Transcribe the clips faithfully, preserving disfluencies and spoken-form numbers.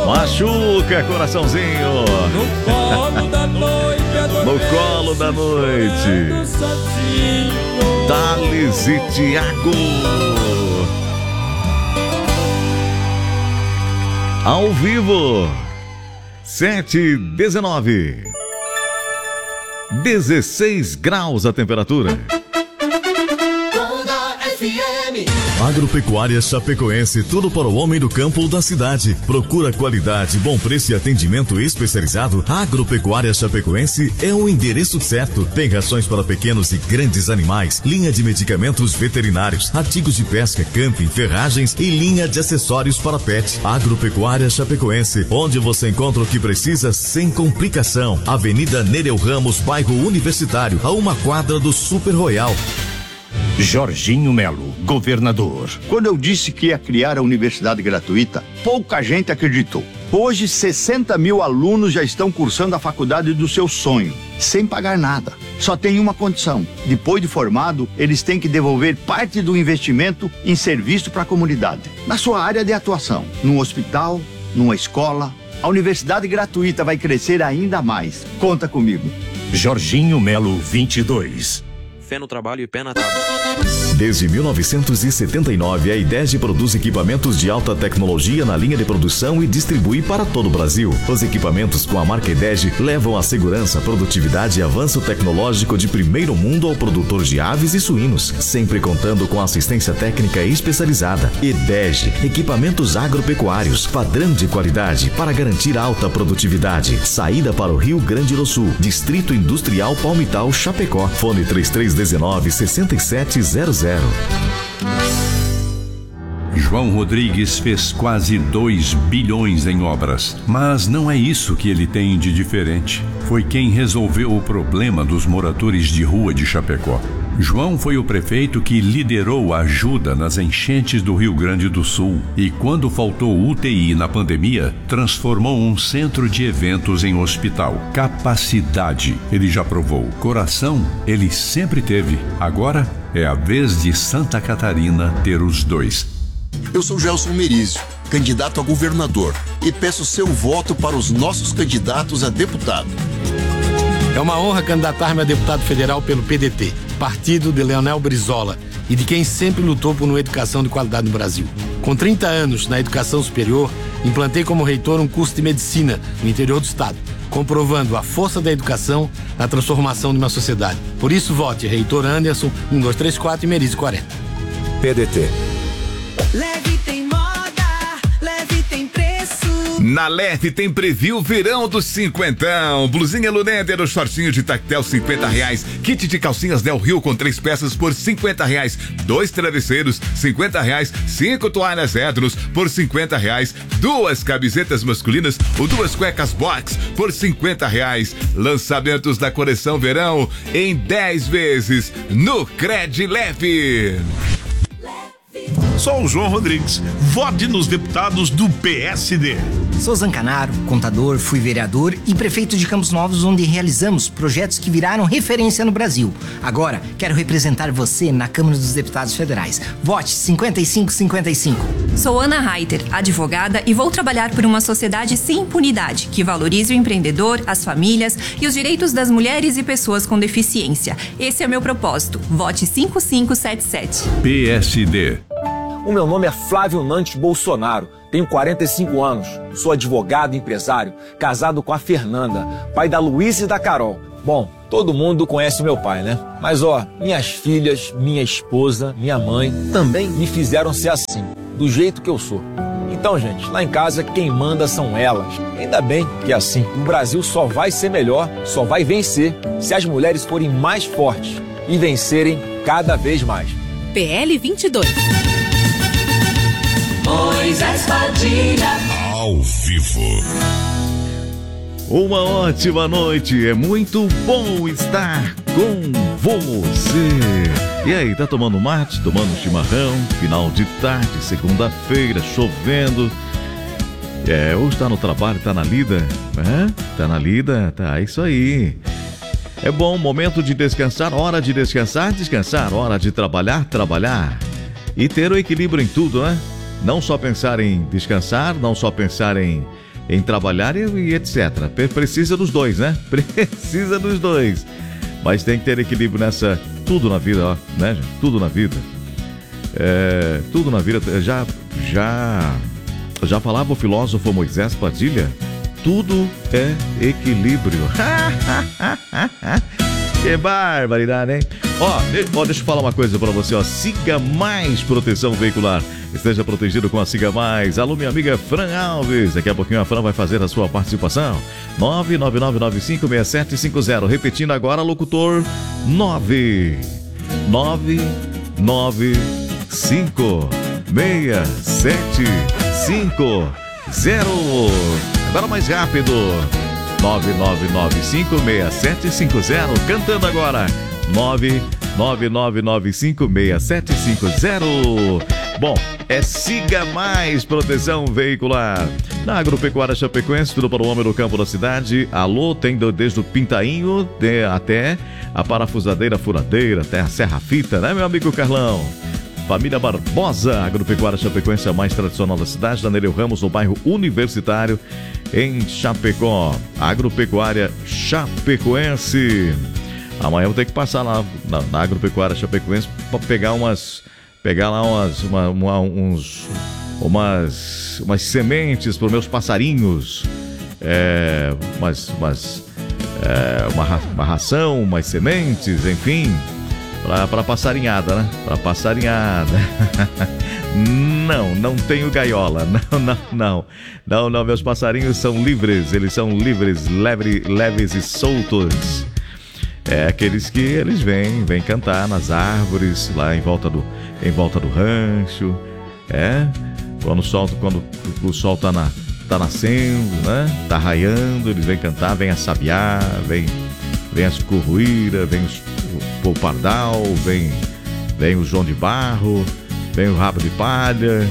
Machuca, coraçãozinho. No colo da noite, no colo da noite. Thales e Thiago. Ao vivo. sete e dezenove. dezesseis graus a temperatura. Agropecuária Chapecoense, tudo para o homem do campo ou da cidade. Procura qualidade, bom preço e atendimento especializado. Agropecuária Chapecoense é o endereço certo. Tem rações para pequenos e grandes animais, linha de medicamentos veterinários, artigos de pesca, camping, ferragens e linha de acessórios para pet. Agropecuária Chapecoense, onde você encontra o que precisa sem complicação. Avenida Nereu Ramos, bairro Universitário, a uma quadra do Super Royal. Jorginho Melo, governador. Quando eu disse que ia criar a universidade gratuita, pouca gente acreditou. Hoje, sessenta mil alunos já estão cursando a faculdade do seu sonho, sem pagar nada. Só tem uma condição: depois de formado, eles têm que devolver parte do investimento em serviço para a comunidade, na sua área de atuação, num hospital, numa escola. A universidade gratuita vai crescer ainda mais. Conta comigo. Jorginho Melo, vinte e dois. Fé no trabalho e pé na tábua. Desde mil novecentos e setenta e nove, a IDEG produz equipamentos de alta tecnologia na linha de produção e distribui para todo o Brasil. Os equipamentos com a marca IDEG levam a segurança, produtividade e avanço tecnológico de primeiro mundo ao produtor de aves e suínos, sempre contando com assistência técnica especializada. IDEG, equipamentos agropecuários, padrão de qualidade para garantir alta produtividade. Saída para o Rio Grande do Sul, Distrito Industrial Palmital, Chapecó. Fone três três um nove, seis sete zero zero. João Rodrigues fez quase dois bilhões em obras, mas não é isso que ele tem de diferente. Foi quem resolveu o problema dos moradores de rua de Chapecó. João foi o prefeito que liderou a ajuda nas enchentes do Rio Grande do Sul e, quando faltou U T I na pandemia, transformou um centro de eventos em hospital. Capacidade, ele já provou. Coração, ele sempre teve. Agora é a vez de Santa Catarina ter os dois. Eu sou Gelson Merizio, candidato a governador, e peço seu voto para os nossos candidatos a deputado. É uma honra candidatar-me a deputado federal pelo P D T, partido de Leonel Brizola, e de quem sempre lutou por uma educação de qualidade no Brasil. Com trinta anos na educação superior, implantei como reitor um curso de medicina no interior do estado, comprovando a força da educação na transformação de uma sociedade. Por isso, vote Reitor Anderson, um dois três quatro e Merizio quarenta. P D T. Leve tem moda, leve tem preço. Na Leve tem preview verão dos cinquentão. Blusinha Luneder, o shortinho de tactel cinquenta reais. Kit de calcinhas Del Rio com três peças por cinquenta reais. Dois travesseiros, cinquenta reais. Cinco toalhas Edros por cinquenta reais. Duas camisetas masculinas ou duas cuecas box por cinquenta reais. Lançamentos da coleção verão em dez vezes no Cred Leve. Sou o João Rodrigues. Vote nos deputados do P S D. Sou Zancanaro, contador, fui vereador e prefeito de Campos Novos, onde realizamos projetos que viraram referência no Brasil. Agora, quero representar você na Câmara dos Deputados Federais. Vote cinquenta e cinco cinquenta e cinco. Sou Ana Reiter, advogada, e vou trabalhar por uma sociedade sem impunidade, que valorize o empreendedor, as famílias e os direitos das mulheres e pessoas com deficiência. Esse é o meu propósito. Vote cinco cinco sete sete. P S D. O meu nome é Flávio Nantes Bolsonaro, tenho quarenta e cinco anos, sou advogado e empresário, casado com a Fernanda, pai da Luísa e da Carol. Bom, todo mundo conhece meu pai, né? Mas ó, minhas filhas, minha esposa, minha mãe também me fizeram ser assim, do jeito que eu sou. Então, gente, lá em casa quem manda são elas. Ainda bem que é assim. O Brasil só vai ser melhor, só vai vencer, se as mulheres forem mais fortes e vencerem cada vez mais. P L vinte e dois. Moisés Padilha. Ao vivo. Uma ótima noite, é muito bom estar com você. E aí, tá tomando mate, tomando chimarrão, final de tarde, segunda-feira, chovendo. É, ou está no trabalho, tá na lida, né? Tá na lida, tá, isso aí. É bom, momento de descansar, hora de descansar, descansar, hora de trabalhar, trabalhar. E ter o equilíbrio em tudo, né? Não só pensar em descansar, não só pensar em em trabalhar e, e etcétera. Precisa dos dois, né? Precisa dos dois. Mas tem que ter equilíbrio nessa... Tudo na vida, ó, né, gente? Tudo na vida. É, tudo na vida. Já, já, já falava o filósofo Moisés Padilha? Tudo é equilíbrio. Que barbaridade, hein? Ó, ó, deixa eu falar uma coisa pra você, ó. Siga Mais Proteção Veicular. Esteja protegido com a Siga Mais. Alô, minha amiga Fran Alves. Daqui a pouquinho a Fran vai fazer a sua participação. nove nove nove nove cinco seis sete cinco zero. Repetindo agora, locutor. nove nove nove cinco seis sete cinco zero. Agora mais rápido. nove nove nove cinco seis sete cinco zero. Cantando agora. nove nove nove nove cinco seis sete cinco zero. Bom, é Siga Mais Proteção Veicular. Na Agropecuária Chapecoense, tudo para o homem no campo da cidade. Alô, tem do, desde o pintainho de, até a parafusadeira furadeira, até a serra-fita, né, meu amigo Carlão? Família Barbosa, Agropecuária Chapecoense, a mais tradicional da cidade, da Nereu Ramos, no bairro Universitário, em Chapecó. Agropecuária Chapecoense. Amanhã eu vou ter que passar lá na, na Agropecuária Chapecoense para pegar umas... Pegar lá umas, uma, uma, uns, umas, umas sementes para os meus passarinhos. É, umas, umas, é, uma, uma ração, umas sementes, enfim. Para passarinhada, né? Para passarinhada. Não, não tenho gaiola. Não, não, não. Não, não, meus passarinhos são livres. Eles são livres, leve, leves e soltos. É aqueles que eles vêm, vêm cantar nas árvores, lá em volta do, em volta do rancho. É, quando o sol, quando o sol tá, na, tá nascendo, né? Tá raiando, eles vêm cantar, vêm assabiar, vem, vem as curruíras, vem os, o, o pardal, vem, vem o João de Barro, vem o rabo de palha.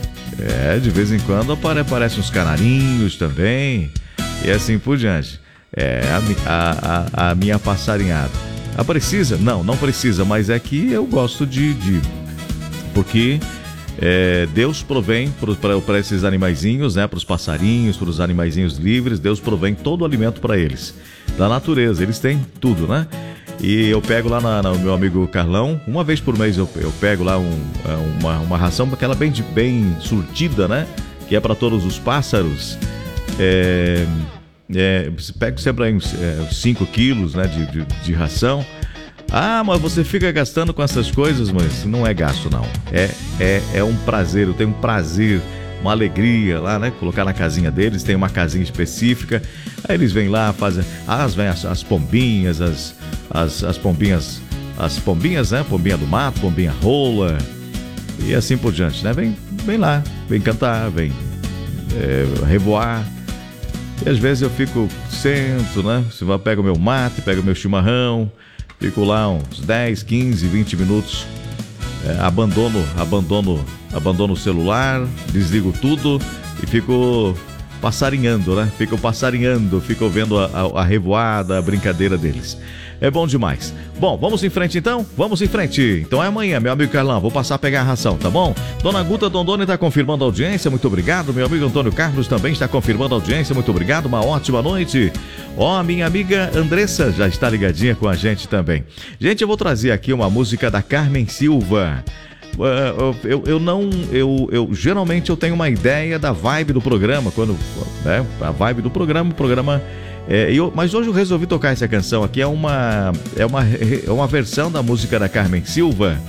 É, de vez em quando aparecem uns canarinhos também, e assim por diante. É a, a, a, a minha passarinhada. Ah, precisa? Não, não precisa, mas é que eu gosto de... de porque é, Deus provém para esses animaizinhos, né, para os passarinhos, para os animaizinhos livres, Deus provém todo o alimento para eles. Da natureza, eles têm tudo, né? E eu pego lá na, no meu amigo Carlão, uma vez por mês eu, eu pego lá um, uma, uma ração, aquela bem, bem surtida, né? Que é para todos os pássaros. É... É, pego sempre aí uns cinco quilos, né, de, de, de ração. Ah, mas você fica gastando com essas coisas, mas não é gasto, não. É, é, é um prazer, eu tenho um prazer, uma alegria lá, né? Colocar na casinha deles, tem uma casinha específica. Aí eles vêm lá, fazem. Ah, vêm as, as pombinhas, as, as, as pombinhas, as pombinhas, né? Pombinha do mato, pombinha rola. E assim por diante, né? Vem, vem lá, vem cantar, vem é, revoar. E às vezes eu fico, sento, né? Você vai, pega o meu mate, pega o meu chimarrão, fico lá uns dez, quinze, vinte minutos, é, abandono, abandono, abandono o celular, desligo tudo e fico passarinhando, né? Fico passarinhando, fico vendo a, a, a revoada, a brincadeira deles. É bom demais. Bom, vamos em frente então? Vamos em frente. Então é amanhã, meu amigo Carlão. Vou passar a pegar a ração, tá bom? Dona Guta Dondoni está confirmando a audiência. Muito obrigado. Meu amigo Antônio Carlos também está confirmando a audiência. Muito obrigado. Uma ótima noite. Ó, minha amiga Andressa já está ligadinha com a gente também. Gente, eu vou trazer aqui uma música da Carmen Silva. Uh, eu, eu não, eu, eu geralmente eu tenho uma ideia da vibe do programa, quando, né, a vibe do programa, o programa, é, eu, mas hoje eu resolvi tocar essa canção aqui, é uma, é uma, é uma versão da música da Carmen Silva,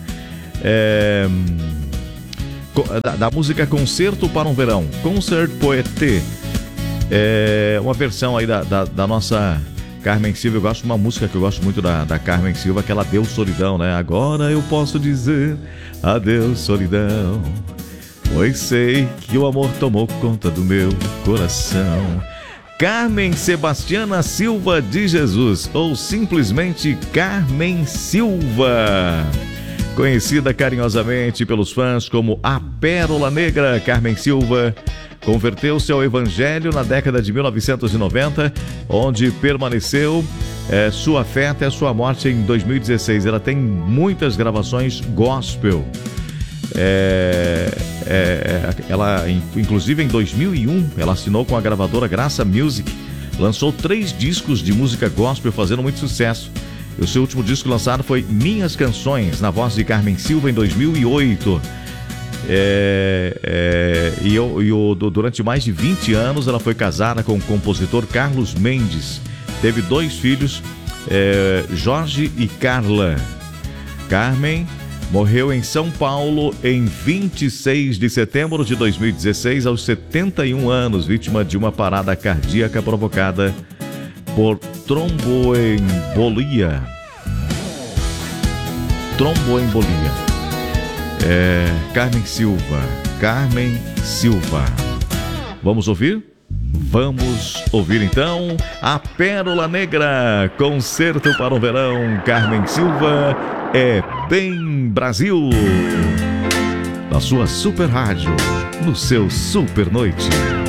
é, da, da música Concerto para um Verão, Concert Poete, é uma versão aí da, da, da nossa Carmen Silva. Eu gosto de uma música que eu gosto muito da, da Carmen Silva, que ela deu solidão, né? Agora eu posso dizer adeus solidão, pois sei que o amor tomou conta do meu coração. Carmen Sebastiana Silva de Jesus, ou simplesmente Carmen Silva, conhecida carinhosamente pelos fãs como a Pérola Negra. Carmen Silva converteu-se ao Evangelho na década de mil novecentos e noventa, onde permaneceu é, sua fé até sua morte em dois mil e dezesseis. Ela tem muitas gravações gospel. É, é, ela, inclusive em dois mil e um, ela assinou com a gravadora Graça Music. Lançou três discos de música gospel fazendo muito sucesso. O seu último disco lançado foi Minhas Canções, na voz de Carmen Silva, em dois mil e oito. É, é, e eu, eu, durante mais de vinte anos ela foi casada com o compositor Carlos Mendes. Teve dois filhos, é, Jorge e Carla. Carmen morreu em São Paulo em vinte e seis de setembro de dois mil e dezesseis, aos setenta e um anos, vítima de uma parada cardíaca provocada por tromboembolia. Tromboembolia. É, Carmen Silva. Carmen Silva. Vamos ouvir? Vamos ouvir então a Pérola Negra, Concerto para o Verão. Carmen Silva, é bem Brasil. Na sua super rádio, no seu super noite.